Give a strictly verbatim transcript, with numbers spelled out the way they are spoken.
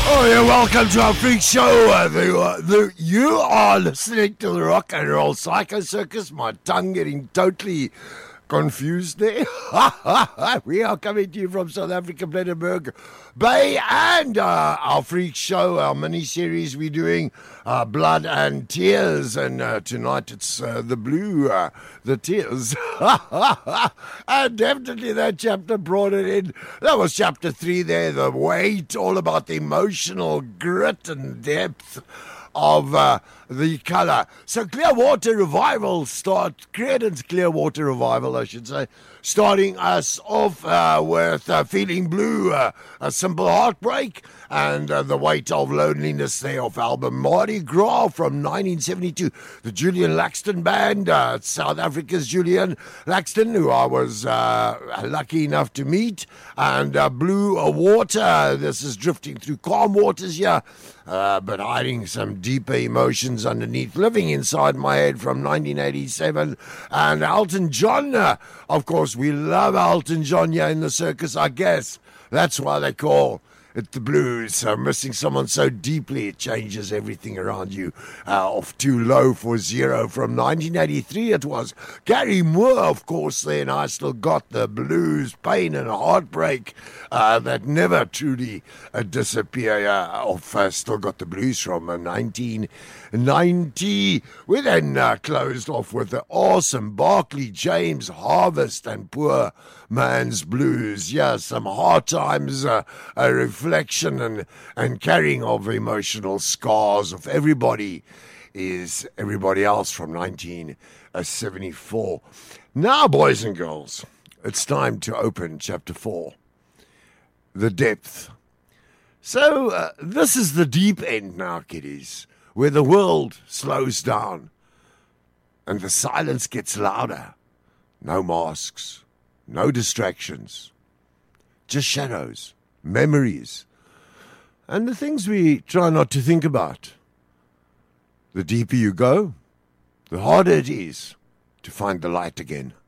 Oh, yeah, welcome to our freak show. Uh, the, uh, the, you are listening to the Rock and Roll Psycho Circus. My tongue getting totally confused there. We are coming to you from South Africa, Blenheim Bay, and uh, our freak show, our mini-series we're doing, uh, Blood and Tears, and uh, tonight it's uh, the blue, uh, the tears. And definitely that chapter brought it in. That was chapter three there, the weight, all about the emotional grit and depth of uh, the colour. So Clearwater Revival start, Creedence Clearwater Revival, I should say, starting us off uh, with uh, Feeling Blue, uh, A Simple Heartbreak, and uh, The Weight of Loneliness there off album Mardi Gras from nineteen seventy-two. The Julian Laxton Band, uh, South Africa's Julian Laxton, who I was uh, lucky enough to meet, and uh, Blue Water. This is drifting through calm waters here, uh, but hiding some deeper emotions underneath, living inside my head from nineteen eighty-seven. And Elton John, uh, of course, we love Elton John here in the circus, I guess. That's why they call it the blues. So missing someone so deeply, it changes everything around you. Uh, off Too Low for Zero from nineteen eighty-three it was. Gary Moore, of course, then I Still Got the Blues, Pain and Heartbreak, uh, that never truly uh, disappear. Uh, off uh, Still Got the Blues from uh, nineteen ninety. We then uh, closed off with the awesome Barclay James, Harvest and Poor Man's Blues. Yeah, some hard times, uh, a reflection and, and carrying of emotional scars of everybody is everybody else from nineteen seventy-four. Now, boys and girls, it's time to open chapter four, The Depth. So, uh, this is the deep end now, kiddies, where the world slows down and the silence gets louder. No masks, no distractions, just shadows, memories, and the things we try not to think about. The deeper you go, the harder it is to find the light again.